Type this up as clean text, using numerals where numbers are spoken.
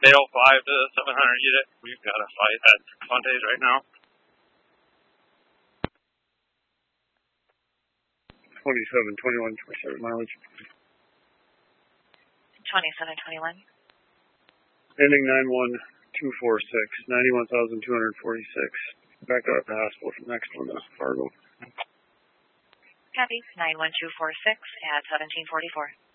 805 to 700 unit. We've got a fight at Fontaine right now. 27 mileage. 2721. Ending 91246, 91,246. Back up to hospital for the next one, Fargo. Copy, 91246 at 1744.